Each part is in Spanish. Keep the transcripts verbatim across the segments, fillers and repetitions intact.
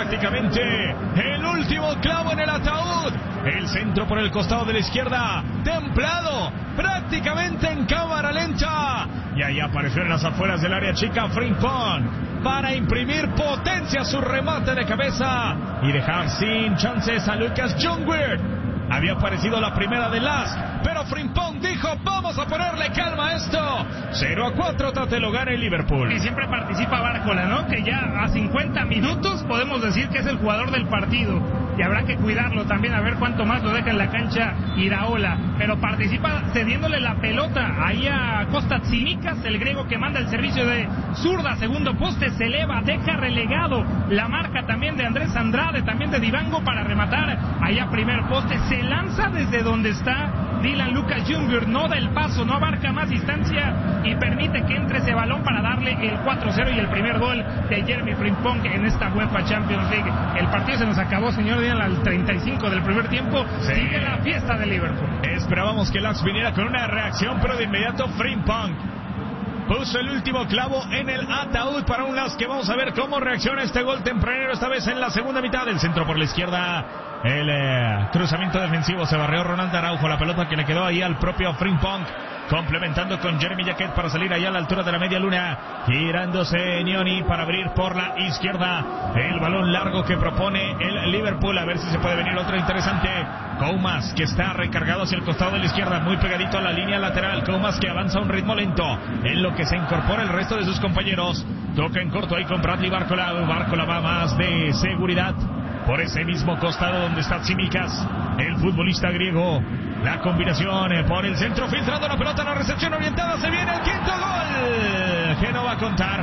prácticamente el último clavo en el ataúd. El centro por el costado de la izquierda, templado, prácticamente en cámara lenta. Y ahí apareció en las afueras del área chica Frimpong para imprimir potencia a su remate de cabeza y dejar sin chances a Lucas Ljungwirth. Había aparecido la primera de Lask, pero Frimpong dijo, vamos a ponerle calma a esto. cero a cuatro, Tate, lo gana el Liverpool. Y siempre participa Bárcola, ¿no? Que ya a cincuenta minutos podemos decir que es el jugador del partido. Y habrá que cuidarlo también, a ver cuánto más lo deja en la cancha Iraola. Pero participa cediéndole la pelota ahí a Kostas Tsimikas, el griego que manda el servicio de zurda, segundo poste, se eleva, deja relegado la marca también de Andrés Andrade, también de Divango para rematar allá primer poste. Se lanza desde donde está Dylan Lucas Ljungwirth, no da el paso, no abarca más distancia y permite que entre ese balón para darle el cuatro cero y el primer gol de Jeremy Frimpong en esta UEFA Champions League. El partido se nos acabó, señor Díaz, al treinta y cinco del primer tiempo. Sí. Sigue la fiesta de Liverpool. Esperábamos que Lask viniera con una reacción, pero de inmediato Frimpong puso el último clavo en el ataúd para un Lask que vamos a ver cómo reacciona este gol tempranero, esta vez en la segunda mitad. Del centro por la izquierda, el eh, cruzamiento defensivo, se barrió Ronald Araujo, la pelota que le quedó ahí al propio Frimpong, complementando con Jeremy Jacquet para salir allá a la altura de la media luna, girándose Nioni para abrir por la izquierda el balón largo que propone el Liverpool. A ver si se puede venir otra interesante. Koumas, que está recargado hacia el costado de la izquierda, muy pegadito a la línea lateral. Koumas, que avanza a un ritmo lento, en lo que se incorpora el resto de sus compañeros. Toca en corto ahí con Bradley Bárcola. Bárcola va más de seguridad por ese mismo costado donde está Tsimikas, el futbolista griego. La combinación por el centro, filtrando la pelota, la recepción orientada, se viene el quinto gol, que no va a contar.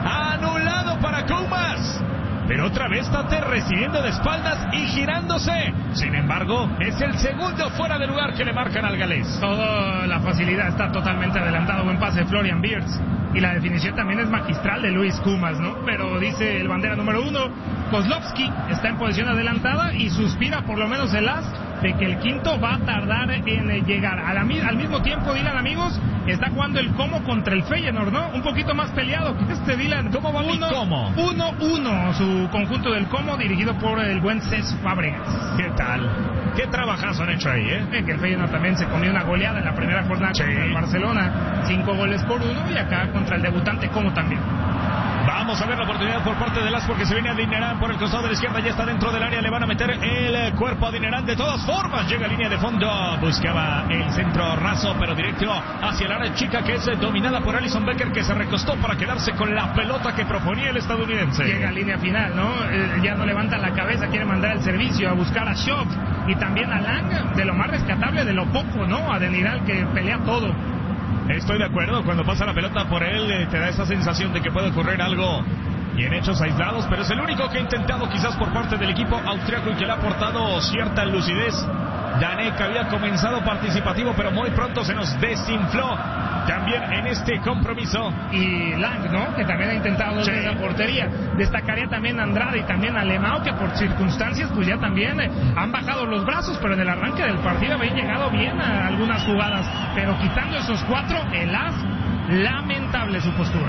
Anulado para Koumas, pero otra vez Tate recibiendo de espaldas y girándose. Sin embargo, es el segundo fuera de lugar que le marcan al galés. Toda la facilidad, está totalmente adelantado. Buen pase de Florian Wirtz. Y la definición también es magistral de Luis Koumas, ¿no? Pero dice el bandera número uno, Kozlowski está en posición adelantada y suspira por lo menos el as de que el quinto va a tardar en llegar. A la, al mismo tiempo, Dylan, amigos, está jugando el Como contra el Feyenoord, ¿no? Un poquito más peleado que este Dylan. ¿Cómo va mi Como? uno uno, su conjunto del Como, dirigido por el buen Cesc Fábregas. ¿Qué tal? ¿Qué trabajazo han hecho ahí, eh? Que el Feyenoord también se comió una goleada en la primera jornada sí. contra el Barcelona. Cinco goles por uno, y acá contra el debutante Como también. Vamos a ver la oportunidad por parte de Lask, porque se viene Adinarán por el costado de la izquierda, ya está dentro del área, le van a meter el cuerpo a Adinarán de todas formas, llega a línea de fondo, buscaba el centro raso, pero directo hacia el área chica, que es dominada por Alisson Becker, que se recostó para quedarse con la pelota que proponía el estadounidense. Llega a línea final, ¿no? Eh, ya no levanta la cabeza, quiere mandar el servicio a buscar a Schock y también a Lang, de lo más rescatable, de lo poco, ¿no? A Adinarán, que pelea todo. Estoy de acuerdo, cuando pasa la pelota por él te da esa sensación de que puede ocurrir algo y en hechos aislados, pero es el único que ha intentado quizás por parte del equipo austriaco y que le ha aportado cierta lucidez. Danek había comenzado participativo, pero muy pronto se nos desinfló también en este compromiso. Y Lang, ¿no? Que también ha intentado sí. desde la portería. Destacaría también a Andrade y también a Lemao, que por circunstancias pues ya también eh, han bajado los brazos, pero en el arranque del partido habían llegado bien a algunas jugadas, pero quitando esos cuatro, el as, lamentable su postura.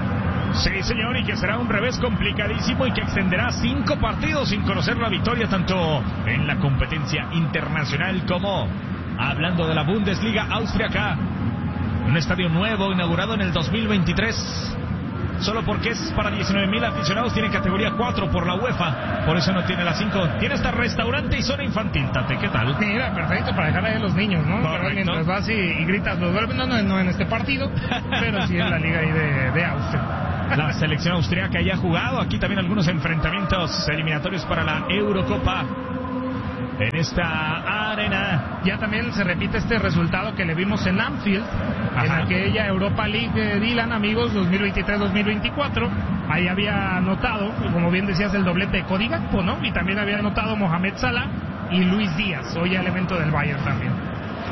Sí, señor, y que será un revés complicadísimo y que extenderá cinco partidos sin conocer la victoria, tanto en la competencia internacional como hablando de la Bundesliga austriaca. Un estadio nuevo inaugurado en el dos mil veintitrés. Solo porque es para diecinueve mil aficionados, tiene categoría cuatro por la UEFA, por eso no tiene la cinco. Tiene hasta restaurante y zona infantil, Tate, ¿qué tal? Mira, perfecto para dejar ahí a los niños, ¿no? Correcto. Mientras vas y, y gritas los goles, no, no, no en este partido, pero sí en la liga ahí de, de Austria. La selección austriaca ya ha jugado aquí también algunos enfrentamientos eliminatorios para la Eurocopa en esta arena. Ya también se repite este resultado que le vimos en Anfield, Ajá. en aquella Europa League de Dylan, amigos, dos mil veintitrés dos mil veinticuatro. Ahí había anotado, como bien decías, el doblete de Cody Gakpo, ¿no? Y también había anotado Mohamed Salah y Luis Díaz, hoy elemento del Bayern también.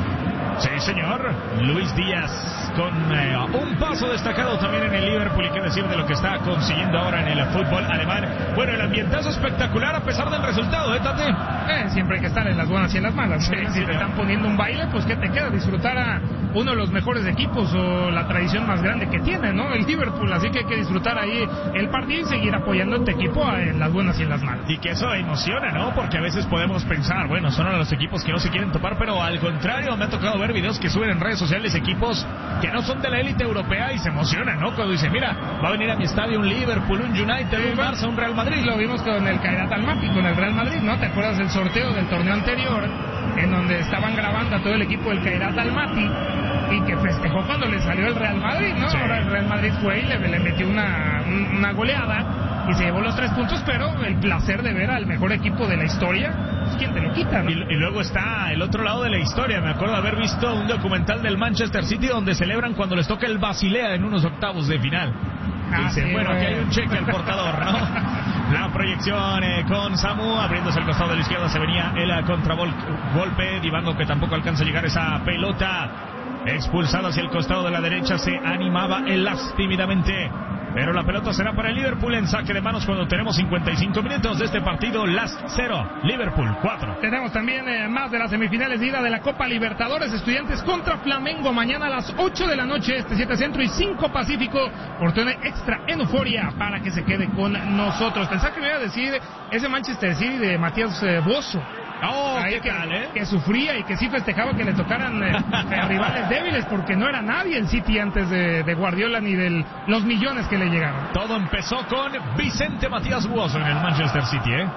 Sí, señor. Luis Díaz con eh, un paso destacado también en el Liverpool, y qué decir de lo que está consiguiendo ahora en el fútbol alemán. Bueno, el ambientazo espectacular a pesar del resultado, ¿eh, Tate? Eh, siempre hay que estar en las buenas y en las malas. Sí, si sí, te ¿no? están poniendo un baile, pues ¿qué te queda? Disfrutar a uno de los mejores equipos o la tradición más grande que tiene, ¿no? El Liverpool. Así que hay que disfrutar ahí el partido y seguir apoyando a este equipo en las buenas y en las malas. Y que eso emociona, ¿no? Porque a veces podemos pensar, bueno, son a los equipos que no se quieren topar, pero al contrario, me ha tocado ver videos que suben en redes sociales equipos que no son de la élite europea y se emocionan, ¿no? Cuando dicen, mira, va a venir a mi estadio un Liverpool, un United, sí, un Barça, un Real Madrid. Lo vimos con el Khairat Almaty, con el Real Madrid, ¿no? ¿Te acuerdas del sorteo del torneo anterior, en donde estaban grabando a todo el equipo del Khairat Almaty y que festejó cuando le salió el Real Madrid, ¿no? Sí. Ahora el Real Madrid fue y le, le metió una, una goleada y se llevó los tres puntos, pero el placer de ver al mejor equipo de la historia, pues ¿quién te lo quita, no? Y, y luego está el otro lado de la historia. Me acuerdo haber visto un documental del Manchester City donde celebran cuando les toca el Basilea en unos octavos de final. Ah, y dicen, sí, bueno, aquí hay un cheque al portador, ¿no? La proyección eh, con Samu abriéndose el costado de la izquierda, se venía el contragolpe, Divango que tampoco alcanza a llegar esa pelota, expulsado hacia el costado de la derecha, se animaba elas tímidamente, pero la pelota será para el Liverpool en saque de manos cuando tenemos cincuenta y cinco minutos de este partido. Last cero, Liverpool cuatro. Tenemos también eh, más de las semifinales de ida de la Copa Libertadores. Estudiantes contra Flamengo mañana a las ocho de la noche, este siete centro y cinco pacífico. Portón extra en Euforia para que se quede con nosotros. Pensaba que me iba a decir ese Manchester City de Matías eh, Bozo. Oh, Ahí ¿qué que, tal, eh? que sufría y que sí festejaba que le tocaran eh, eh, rivales débiles, porque no era nadie el City antes de, de Guardiola ni de los millones que le llegaron. Todo empezó con Vicente Matías Buoso en el Manchester City, ¿eh?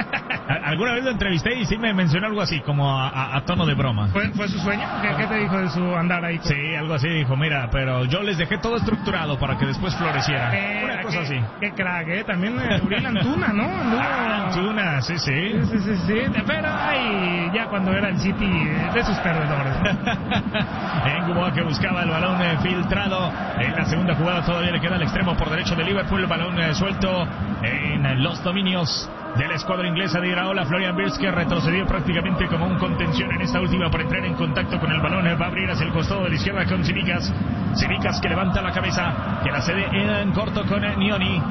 Alguna vez lo entrevisté y sí me mencionó algo así, como a, a, a tono de broma. ¿Fue, fue su sueño? ¿Qué, ¿Qué te dijo de su andar ahí? Sí, algo así dijo, mira, pero yo les dejé todo estructurado para que después floreciera. Eh, Una cosa qué, así. Qué crack, ¿eh? También eh, Uriel Antuna, ¿no? Anduvo... Ah, Antuna, sí, sí. Sí, sí, sí, sí. Pero ay, ya cuando era el City de sus perdedores. Enguboa que buscaba el balón eh, filtrado. En la segunda jugada todavía le queda al extremo por derecho de Liverpool. El balón eh, suelto en los dominios de la escuadra inglesa de Iraola. Florian Wirtz, que retrocedió prácticamente como un contención en esta última para entrar en contacto con el balón. Va a abrir hacia el costado de la izquierda con Tsimikas. Tsimikas que levanta la cabeza, que la cede en corto con Nioni.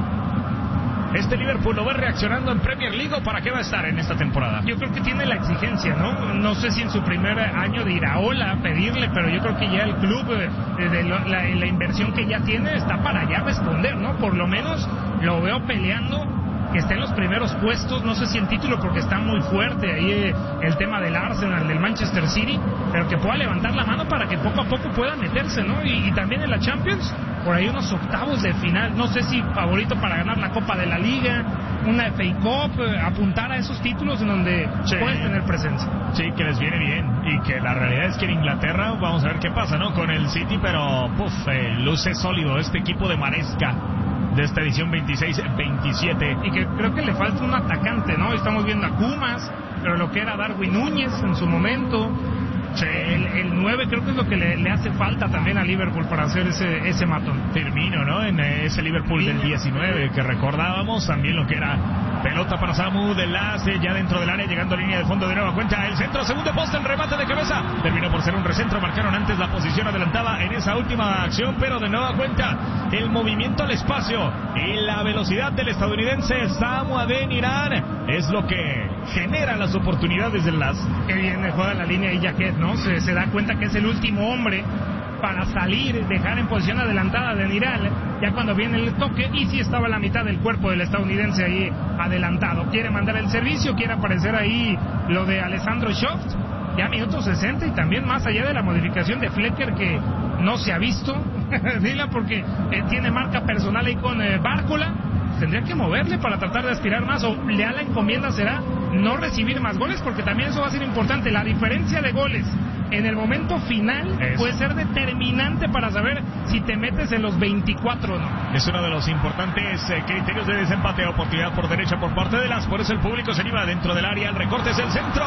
Este Liverpool lo va reaccionando en Premier League, ¿o para qué va a estar en esta temporada? Yo creo que tiene la exigencia, ¿no? No sé si en su primer año de Iraola pedirle, pero yo creo que ya el club, eh, de lo, la, la inversión que ya tiene, está para ya responder, ¿no? Por lo menos lo veo peleando, que esté en los primeros puestos, no sé si en título porque está muy fuerte ahí eh, el tema del Arsenal, del Manchester City, pero que pueda levantar la mano para que poco a poco pueda meterse, ¿no? Y, y también en la Champions, por ahí unos octavos de final, no sé si favorito para ganar la Copa de la Liga, una F A Cup, eh, apuntar a esos títulos en donde sí. puedes tener presencia. Sí, que les viene bien, y que la realidad es que en Inglaterra, vamos a ver qué pasa, ¿no? Con el City, pero puf, eh, luce sólido este equipo de Maresca de esta edición veintiséis veintisiete. Y que creo que le falta un atacante, ¿no? Estamos viendo a Kumas, pero lo que era Darwin Núñez en su momento. Sí. El, el nueve creo que es lo que le, le hace falta también a Liverpool para hacer ese, ese matón. Firmino, ¿no? En ese Liverpool del diecinueve que recordábamos, también lo que era pelota para Samu del Lace, ya dentro del área, llegando a línea de fondo de nueva cuenta, el centro, segundo poste, el remate de cabeza, terminó por ser un recentro, marcaron antes la posición adelantada en esa última acción, pero de nueva cuenta, el movimiento al espacio y la velocidad del estadounidense Samu Adeniran es lo que genera las oportunidades del Lace. Que bien juega la línea y Jaquet, ¿no? Se, se da cuenta que es el último hombre para salir, dejar en posición adelantada de Niral, ya cuando viene el toque, y sí estaba la mitad del cuerpo del estadounidense ahí adelantado. Quiere mandar el servicio, quiere aparecer ahí lo de Alessandro Schoft, ya minuto sesenta, y también más allá de la modificación de Flecker que no se ha visto, dila porque eh, tiene marca personal ahí con eh, Bárcola, tendría que moverle para tratar de aspirar más, o ya la encomienda será no recibir más goles, porque también eso va a ser importante. La diferencia de goles en el momento final es. puede ser determinante para saber si te metes en los veinticuatro o no. Es uno de los importantes eh, criterios de desempate. Oportunidad por derecha por parte de Las, por eso el público se anima dentro del área, el recorte es el centro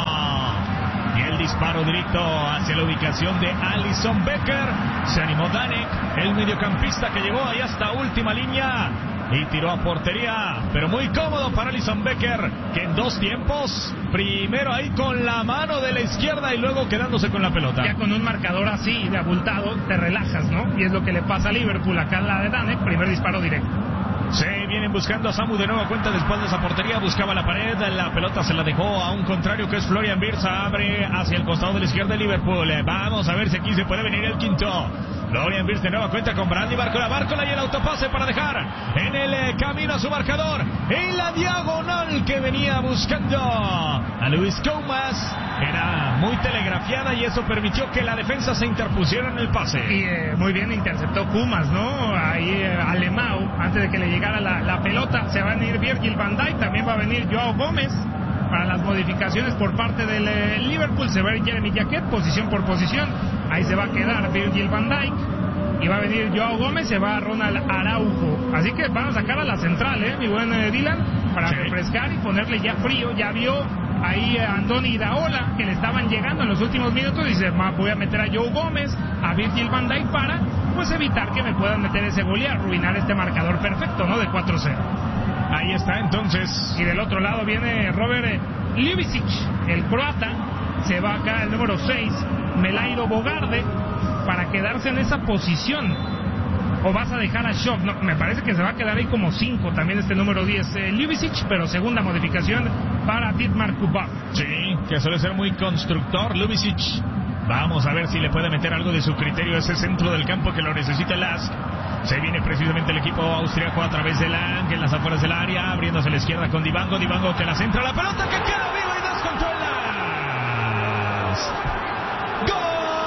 y el disparo directo hacia la ubicación de Alisson Becker. Se animó Danek, el mediocampista que llegó ahí hasta última línea. y tiró a portería, pero muy cómodo para Alisson Becker, que en dos tiempos, primero ahí con la mano de la izquierda y luego quedándose con la pelota. Ya con un marcador así de abultado te relajas, ¿no? Y es lo que le pasa a Liverpool. Acá la de Dane, primer disparo directo. Se vienen buscando a Samu de nueva cuenta de espaldas a portería, buscaba la pared, la pelota se la dejó a un contrario que es Florian Wirtz, abre hacia el costado de la izquierda de Liverpool. Vamos a ver si aquí se puede venir el quinto. Florian Wirtz de nueva cuenta con Brandy Barcola, Barcola y el autopase para dejar en el eh, camino a su marcador, en la diagonal que venía buscando a Luis Comas. Era muy telegrafiada y eso permitió que la defensa se interpusiera en el pase. Y eh, muy bien interceptó Kumas, ¿no? Ahí eh, Alemão, antes de que le llegara la, la pelota. Se va a venir Virgil van Dijk, también va a venir Joao Gómez para las modificaciones por parte del eh, Liverpool. Se va a ir Jeremy Jacquet, posición por posición. Ahí se va a quedar Virgil van Dijk y va a venir Joao Gómez, se va Ronald Araujo. Así que van a sacar a la central, ¿eh? Mi buen eh, Dylan, para sí. refrescar y ponerle ya frío. Ya vio ahí a Andoni Iraola que le estaban llegando en los últimos minutos. Dice, voy a meter a Joao Gómez, a Virgil van Dijk para pues evitar que me puedan meter ese gol y arruinar este marcador perfecto, ¿no? De cuatro cero. Ahí está entonces. Y del otro lado viene Robert Ljubicic, el croata. Se va acá el número seis, Melairo Bogarde, para quedarse en esa posición. ¿O vas a dejar a Schock? No, me parece que se va a quedar ahí como cinco también este número diez, eh, Ljubicic, pero segunda modificación para Dietmar Kubak. Sí, que suele ser muy constructor Ljubicic. Vamos a ver si le puede meter algo de su criterio a ese centro del campo que lo necesita el Lask. Se viene precisamente el equipo austriaco a través de Lang en las afueras del área, abriéndose a la izquierda con Dibango, Dibango que la centra, la pelota que queda viva y descontrola. ¡Gol!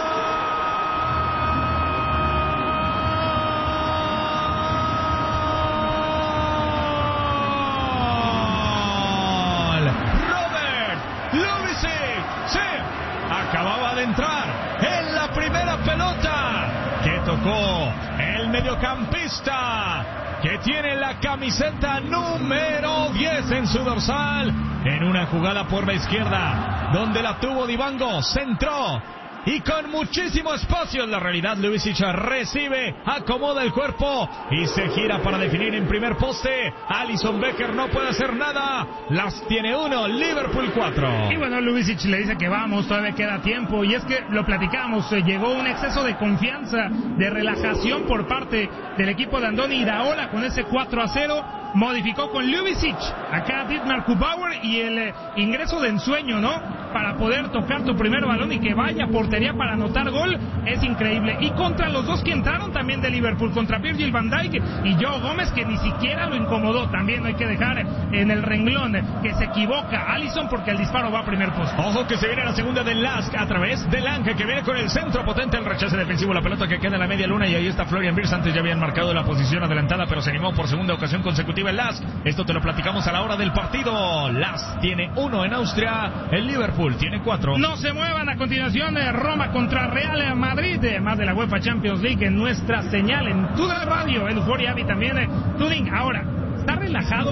Robert Ljubicic, sí, acababa de entrar en la primera pelota que tocó el mediocampista que tiene la camiseta número diez en su dorsal, en una jugada por la izquierda donde la tuvo Dibango, centró y con muchísimo espacio. En la realidad Ljubicic recibe, acomoda el cuerpo y se gira para definir en primer poste. Alisson Becker no puede hacer nada. Las tiene uno, Liverpool cuatro. Y bueno, Ljubicic le dice que vamos, todavía queda tiempo. Y es que lo platicamos, eh, llegó un exceso de confianza, de relajación por parte del equipo de Andoni Iraola con ese cuatro a cero. Modificó con Ljubicic, acá Dietmar Kubauer, y el eh, ingreso de ensueño, ¿no? Para poder tocar tu primer balón y que vaya a portería para anotar gol, es increíble. Y contra los dos que entraron también de Liverpool, contra Virgil van Dijk y Joao Gómez, que ni siquiera lo incomodó. También hay que dejar en el renglón que se equivoca Alisson porque el disparo va a primer poste. Ojo que se viene la segunda del Lask a través de Lange, que viene con el centro potente, el rechace defensivo, la pelota que queda en la media luna y ahí está Florian Wirtz. Antes ya habían marcado la posición adelantada, pero se animó por segunda ocasión consecutiva el Lask. Esto te lo platicamos a la hora del partido. Lask tiene uno en Austria, el Liverpool tiene cuatro. No se muevan, a continuación eh, Roma contra Real Madrid, eh, más de la UEFA Champions League en nuestra señal en Tudor Radio, el Foriabi también, eh, Tuding. Ahora, está relajado,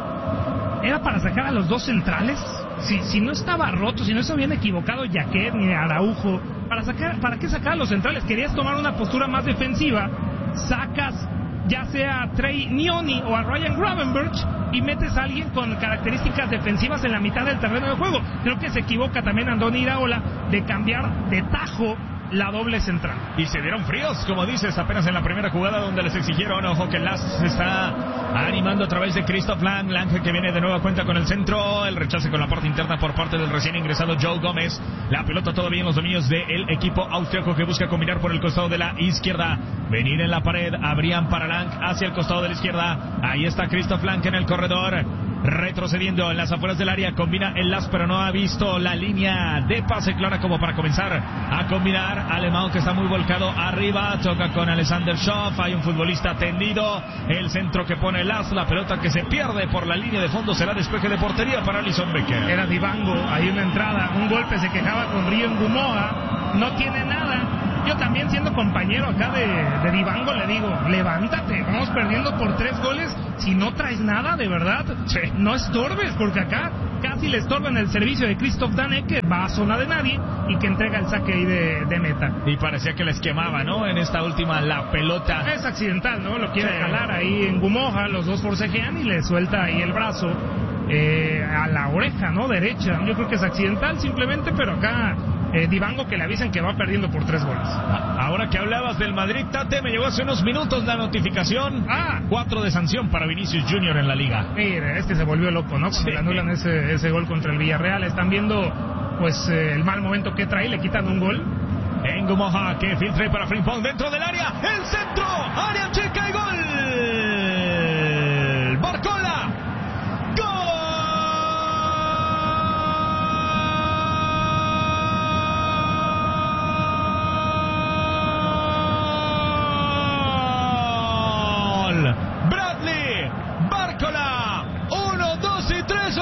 pero ¿era para sacar a los dos centrales? Si, si no estaba roto, si no se habían equivocado Jacquet ni Araujo, ¿para, sacar, ¿para qué sacar a los centrales? Querías tomar una postura más defensiva, sacas ya sea a Trey Nioni o a Ryan Gravenberch y metes a alguien con características defensivas en la mitad del terreno de juego. Creo que se equivoca también Andoni Iraola de cambiar de tajo la doble central. Y se dieron fríos, como dices, apenas en la primera jugada donde les exigieron. Ojo que Lask se está animando a través de Christoph Lang. Lang que viene de nueva cuenta con el centro. El rechace con la parte interna por parte del recién ingresado Joao Gómez. La pelota todavía en los dominios del equipo austriaco que busca combinar por el costado de la izquierda. Venir en la pared, abrían para Lang hacia el costado de la izquierda. Ahí está Christoph Lang en el corredor. Retrocediendo en las afueras del área, combina el Lask, pero no ha visto la línea de pase clara como para comenzar a combinar. Alemão que está muy volcado arriba, toca con Alexander Schoff, hay un futbolista tendido, el centro que pone el Lask, la pelota que se pierde por la línea de fondo, será despeje de portería para Alisson Becker. Era Dibango, hay una entrada, un golpe, se quejaba con Rion Gumoa, no tiene nada. Yo también, siendo compañero acá de, de Dibango, le digo, levántate, vamos perdiendo por tres goles. Si no traes nada, de verdad, sí, no estorbes, porque acá casi le estorban el servicio de Christoph Danek, que va a zona de nadie y que entrega el saque ahí de, de meta. Y parecía que les quemaba, ¿no? En esta última la pelota. Es accidental, ¿no? Lo quiere sí. jalar ahí en Gumoja, los dos forcejean y le suelta ahí el brazo eh, a la oreja, ¿no? Derecha. Yo creo que es accidental simplemente, pero acá eh, Dibango que le avisen que va perdiendo por tres goles. Ahora que hablabas del Madrid, Tate, me llegó hace unos minutos la notificación. Ah. Cuatro de sanción para Vinicius Junior en la liga. Mire, es que se volvió loco, ¿no? Cuando sí. le anulan ese, ese gol contra el Villarreal. Están viendo, pues, eh, el mal momento que trae, le quitan un gol. En Gumoja, que filtre para Frimpong dentro del área. El centro, área chica y gol. Barcola. Gol. Bradley Barcola. Uno, dos y tres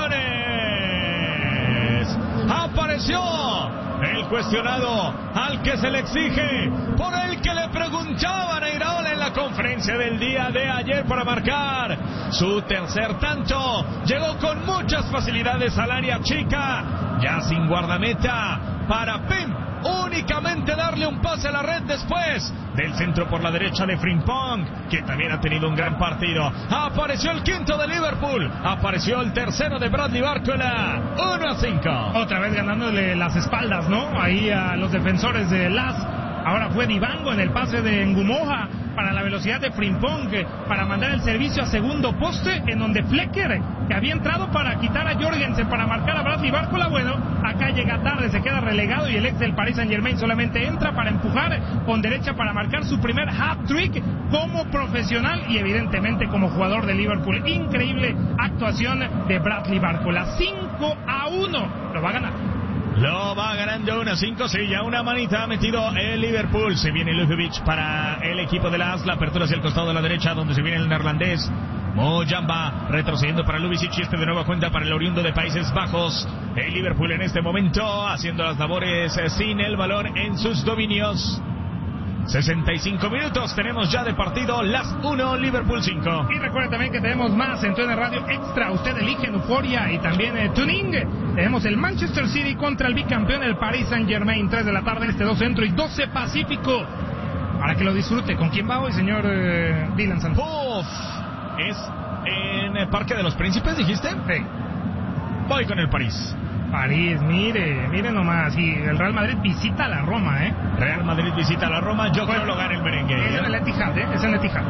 ocasiones. Apareció el cuestionado al que se le exige, por el que le preguntaban a Iraola en la conferencia del día de ayer para marcar su tercer tanto. Llegó con muchas facilidades al área chica, ya sin guardameta, para Pim únicamente darle un pase a la red después del centro por la derecha de Frimpong, que también ha tenido un gran partido. Apareció el quinto de Liverpool, apareció el tercero de Bradley Barcola. Uno a cinco. Otra vez ganándole las espaldas, ¿no? Ahí a los defensores de Las. Ahora fue Dibango en el pase de Ngumoja para la velocidad de Frimpong, para mandar el servicio a segundo poste, en donde Flecker, que había entrado para quitar a Jorgensen, para marcar a Bradley Barcola, bueno, acá llega tarde, se queda relegado y el ex del Paris Saint-Germain solamente entra para empujar con derecha para marcar su primer hat-trick como profesional y evidentemente como jugador de Liverpool. Increíble actuación de Bradley Barcola. cinco a uno, lo va a ganar. Lo va ganando uno a cinco, sí, ya una manita ha metido el Liverpool. Se viene Lujovic para el equipo de las, la apertura hacia el costado de la derecha, donde se viene el neerlandés Mojamba, retrocediendo para Lubicic, y este de nueva cuenta para el oriundo de Países Bajos. El Liverpool en este momento haciendo las labores sin el balón en sus dominios. sesenta y cinco minutos tenemos ya de partido, Las uno, Liverpool cinco. Y recuerda también que tenemos más en Tuner Radio Extra. Usted elige en Euforia y también eh, Tuning. Tenemos el Manchester City contra el bicampeón, el Paris Saint-Germain. tres de la tarde, este dos centro y doce pacífico. Para que lo disfrute. ¿Con quién va hoy, señor eh, Dylan Santos? Uf, es en el Parque de los Príncipes, ¿dijiste? Sí. Voy con el París. París, mire, mire nomás. Y el Real Madrid visita a la Roma, ¿eh? Real Madrid visita a la Roma. Yo Bueno, creo lo gana el merengue. Es en el Etihad, ¿eh? Es en el Etihad.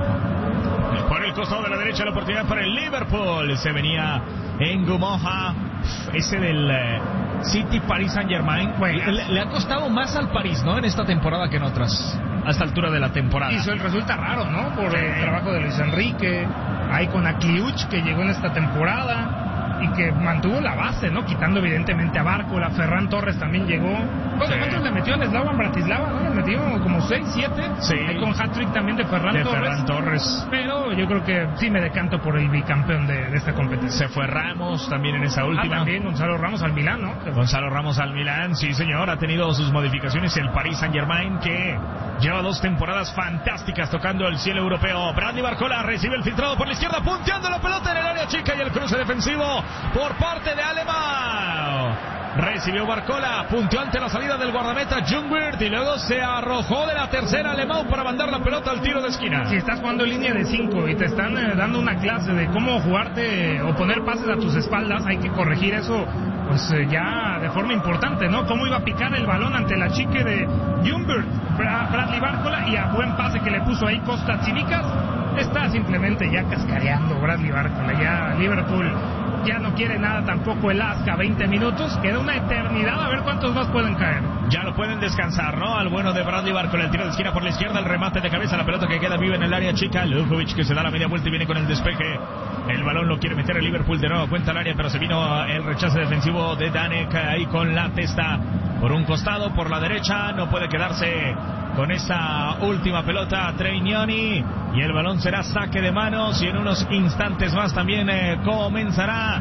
Por el costado de la derecha la oportunidad para el Liverpool. Se venía en Gumoja. Ese del eh, City Paris Saint Germain. Bueno, le, le ha costado más al París, ¿no? En esta temporada que en otras. A esta altura de la temporada. Y eso resulta raro, ¿no? Por sí. el trabajo de Luis Enrique. Ahí con Akliuch, que llegó en esta temporada y que mantuvo la base, ¿no? Quitando evidentemente a Barcola. Ferran Torres también llegó. ¿Cuántos Sí. cuántos le metió el Slavan Bratislava? ¿No? Le metió como seis, siete. Sí. Ahí con hat-trick también de Ferran de Torres. Ferran Torres. Pero yo creo que sí me decanto por el bicampeón de, de esta competencia. Se fue Ramos también en esa Ah, última. también Gonzalo Ramos al Milán, ¿no? Gonzalo Ramos al Milán, sí señor, ha tenido sus modificaciones el Paris Saint Germain, que lleva dos temporadas fantásticas tocando el cielo europeo. Bradley Barcola recibe el filtrado por la izquierda, punteando la pelota en el área chica, y el cruce defensivo por parte de Alemão. Recibió Barcola, punteó ante la salida del guardameta Jungwirth y luego se arrojó de la tercera Alemão para mandar la pelota al tiro de esquina. Si estás jugando en línea de cinco y te están eh, dando una clase de cómo jugarte o poner pases a tus espaldas, hay que corregir eso, pues eh, ya de forma importante, ¿no? Cómo iba a picar el balón ante la chique de Jungwirth, Bra- Bradley Barcola, y a buen pase que le puso ahí Costa Tsimikas. Está simplemente ya cascareando Bradley Barcola. Ya Liverpool ya no quiere nada tampoco el Asca. veinte minutos, queda una eternidad, a ver cuántos más pueden caer. Ya lo pueden descansar, ¿no? Al bueno de Bradley Barcola, el tiro de esquina por la izquierda, el remate de cabeza, la pelota que queda viva en el área chica. Lujovic, que se da la media vuelta y viene con el despeje. El balón lo quiere meter el Liverpool de nuevo, cuenta al área, pero se vino el rechazo defensivo de Danek ahí con la testa por un costado, por la derecha. No puede quedarse con esa última pelota Trevignoni, y el balón será saque de manos, y en unos instantes más también eh, comenzará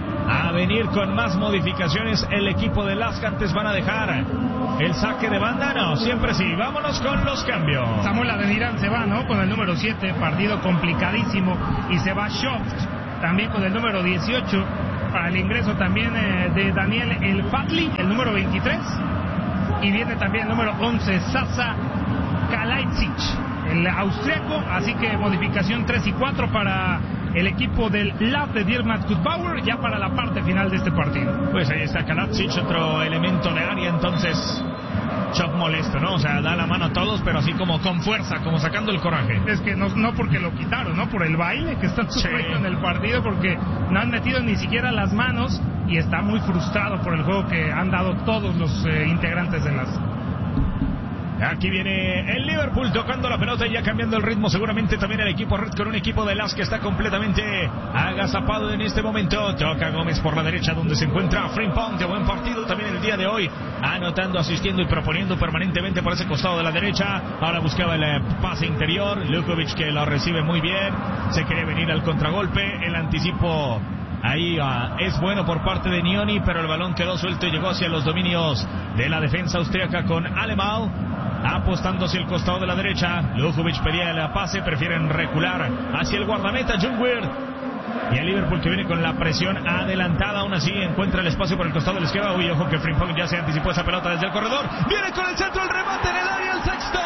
a venir con más modificaciones el equipo de Las. Antes van a dejar el saque de banda, no, siempre sí. Vámonos con los cambios. Samuel Adeniran se va, ¿no? Con el número siete, partido complicadísimo, y se va Schoft también con el número dieciocho. para el ingreso también eh, de Daniel El Fatli, el número veintitrés, y viene también el número once, Sasa Kalajdzic, el austriaco, así que modificación tres y cuatro para el equipo del Lab de Dirmat Gutbauer, ya para la parte final de este partido. Pues ahí está Kalajdzic, otro elemento de área, entonces shock molesto, ¿no? O sea, da la mano a todos, pero así como con fuerza, como sacando el coraje. Es que no, no porque lo quitaron, ¿no? Por el baile que están sufriendo sí. en el partido, porque no han metido ni siquiera las manos y está muy frustrado por el juego que han dado todos los eh, integrantes de las... Aquí viene el Liverpool tocando la pelota y ya cambiando el ritmo. Seguramente también el equipo red con un equipo de las que está completamente agazapado en este momento. Toca Gómez por la derecha donde se encuentra Frimpong. De buen partido también el día de hoy. Anotando, asistiendo y proponiendo permanentemente por ese costado de la derecha. Ahora buscaba el pase interior. Lukovic que lo recibe muy bien. Se quiere venir al contragolpe. El anticipo ahí uh, es bueno por parte de Nioni, pero el balón quedó suelto y llegó hacia los dominios de la defensa austríaca con Alemão. Apostando hacia el costado de la derecha. Lukovic pedía el pase, prefieren recular hacia el guardameta Ljungwirth. Y el Liverpool que viene con la presión adelantada, aún así encuentra el espacio por el costado de la izquierda. Uy, ojo que Frimpong ya se anticipó esa pelota desde el corredor. Viene con el centro, el remate en el área, el sexto.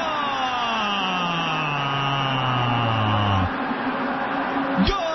¡Gol!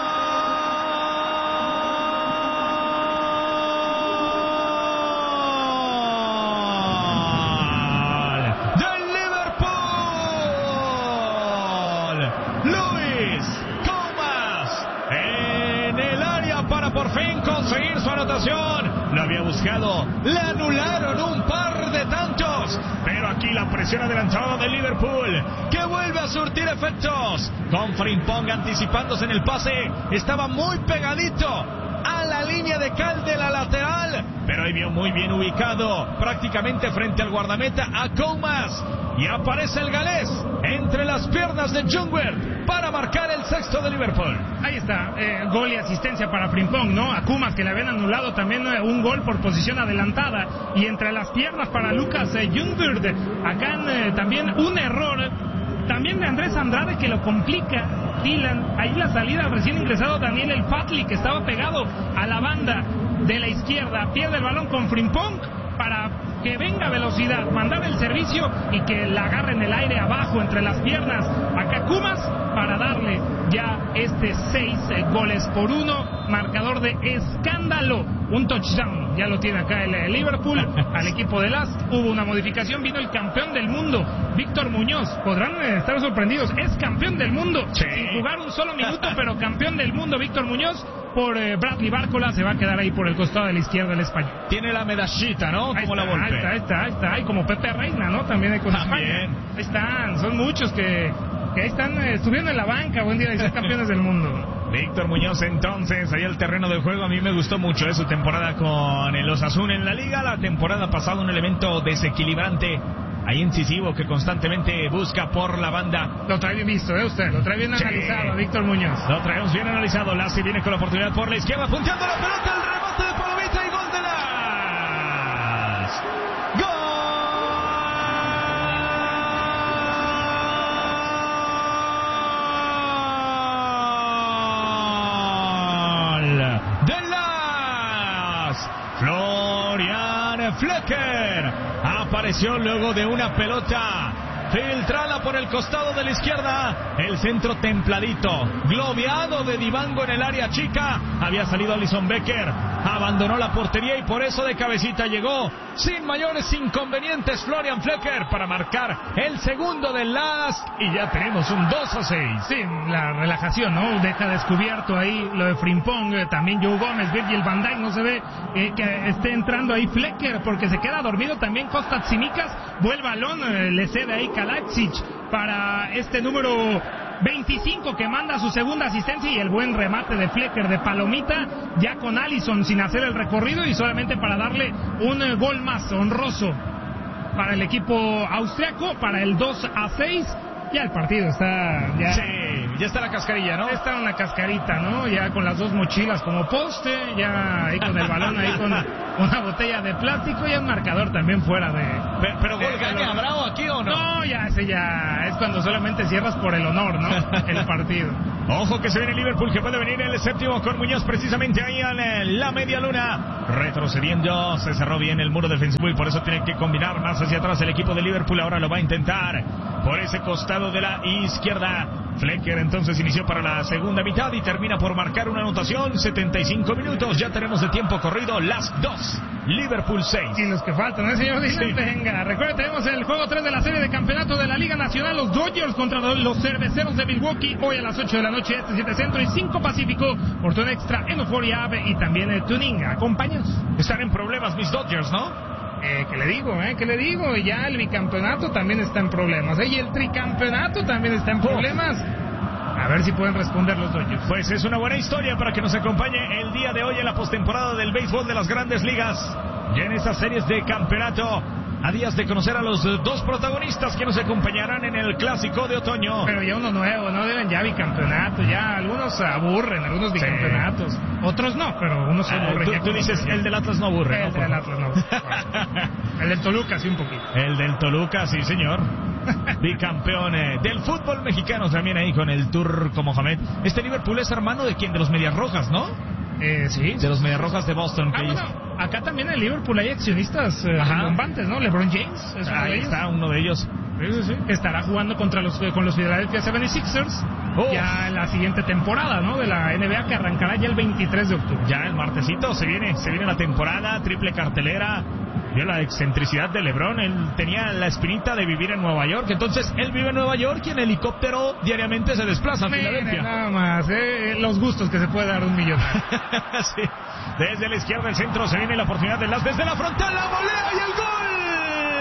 Por fin conseguir su anotación. Lo había buscado, le anularon un par de tantos, pero aquí la presión adelantada de Liverpool que vuelve a surtir efectos con Frimpong anticipándose en el pase. Estaba muy pegadito a la línea de cal de la lateral, pero ahí vio muy bien ubicado prácticamente frente al guardameta a Comas. Y aparece el galés entre las piernas de Ljungwirth para marcar el sexto de Liverpool. Ahí está, eh, gol y asistencia para Frimpong, ¿no? A Comas, que le habían anulado también eh, un gol por posición adelantada. Y entre las piernas para Lucas eh, Ljungwirth. Acá eh, también un error también de Andrés Andrade que lo complica. Dylan, ahí la salida recién ingresado Daniel El Fatli, que estaba pegado a la banda de la izquierda. Pierde el balón con Frimpong para que venga velocidad, mandar el servicio y que la agarre en el aire abajo entre las piernas acá Comas para darle ya este seis eh, goles por uno, marcador de escándalo, un touchdown, ya lo tiene acá el, el Liverpool al equipo de las. Hubo una modificación, vino el campeón del mundo, Víctor Muñoz, podrán eh, estar sorprendidos, es campeón del mundo, sí. sin jugar un solo minuto, pero campeón del mundo Víctor Muñoz. Por eh, Bradley Bárcola, se va a quedar ahí por el costado de la izquierda el español. Tiene la medallita, ¿no? Ahí Como está, la Volpe. Ahí está, ahí está, ahí está. Y como Pepe Reina, ¿no? También hay con También. España. Ahí están, son muchos que, que ahí están, eh, estuvieron en la banca buen día y son campeones del mundo. Víctor Muñoz entonces, ahí el terreno del juego. A mí me gustó mucho eh, su temporada con el Osasuna en la Liga. La temporada pasada un elemento desequilibrante, ahí incisivo, que constantemente busca por la banda. Lo trae bien visto, ¿eh? Usted, lo trae bien sí. analizado, Víctor Muñoz. Lo traemos bien analizado. Lassi viene con la oportunidad por la izquierda, punteando la pelota, el remate de Palomita y gol de las. ¡Gol! De las. Florian Flecker apareció luego de una pelota filtrada por el costado de la izquierda, el centro templadito, globeado de Divango en el área chica. Había salido Alisson Becker, abandonó la portería y por eso de cabecita llegó sin mayores inconvenientes Florian Flecker para marcar el segundo del Las y ya tenemos un dos a seis. Sí, la relajación, ¿no? Deja descubierto ahí lo de Frimpong, eh, también Joe Gómez, Virgil van Dijk, no se ve eh, que esté entrando ahí Flecker porque se queda dormido también Kostas Tsimikas, vuelve balón, eh, le cede ahí Kalajdzic para este número veinticinco que manda su segunda asistencia y el buen remate de Flecker de palomita, ya con Alisson sin hacer el recorrido y solamente para darle un eh, gol más honroso para el equipo austriaco, para el dos a seis. Ya el partido está... Ya, sí, ya está la cascarilla, ¿no? Está en la cascarita, ¿no? Ya con las dos mochilas como poste, ya ahí con el balón, ahí con una botella de plástico y un marcador también fuera de... Pero, pero gol gana Bravo aquí o no? No, ya ese ya es cuando solamente cierras por el honor, ¿no? El partido. Ojo que se viene Liverpool, que puede venir el séptimo con Muñoz precisamente ahí en la media luna. Retrocediendo, se cerró bien el muro defensivo y por eso tiene que combinar más hacia atrás el equipo de Liverpool. Ahora lo va a intentar por ese costado de la izquierda. Flecker entonces inició para la segunda mitad y termina por marcar una anotación. setenta y cinco minutos, ya tenemos de tiempo corrido las dos. Liverpool seis. Y los que faltan, ¿eh, señor Dylan? Sí. Venga, recuerden, tenemos el juego tres de la serie de campeonato de la Liga Nacional. Los Dodgers contra los Cerveceros de Milwaukee. Hoy a las ocho de la noche, este siete Centro y cinco Pacífico. Portón Extra en Euphoria Ave y también el Tuning. Acompáñanos. Están en problemas mis Dodgers, ¿no? Eh, ¿Qué le digo, eh? ¿Qué le digo? Ya el bicampeonato también está en problemas, ¿eh? Y el tricampeonato también está en problemas. A ver si pueden responder los Dodgers. Pues es una buena historia para que nos acompañe el día de hoy en la postemporada del béisbol de las Grandes Ligas. Y en estas series de campeonato, a días de conocer a los dos protagonistas que nos acompañarán en el Clásico de Otoño. Pero ya uno nuevo, no deben ya bicampeonato, ya algunos se aburren, algunos bicampeonatos. Sí. Otros no, pero unos se aburren. Ah, tú, tú dices, el del Atlas no aburre, el ¿no? El del Atlas no aburre. El del Toluca sí un poquito. El del Toluca, sí señor. Bicampeón eh, del fútbol mexicano también ahí con el Turco Mohamed. Este Liverpool es hermano de quién, de los Medias Rojas, ¿no? Eh, sí. De los Medias Rojas de Boston. Ah, que bueno, acá también en Liverpool hay accionistas eh, bombantes, ¿no? LeBron James. Es ahí uno está uno de ellos. Sí, sí, sí. Estará jugando contra los con los Philadelphia setenta y seis ers oh. ya en la siguiente temporada, ¿no? De la N B A que arrancará ya el veintitrés de octubre. Ya el martesito se viene, se viene la temporada, triple cartelera. Vio la excentricidad de LeBron, él tenía la espinita de vivir en Nueva York, entonces él vive en Nueva York y en helicóptero diariamente se desplaza a Filadelfia. Nada más, eh, los gustos que se puede dar un millonario. Sí. Desde la izquierda del centro se viene la oportunidad de las desde la frontal, la volea y el gol.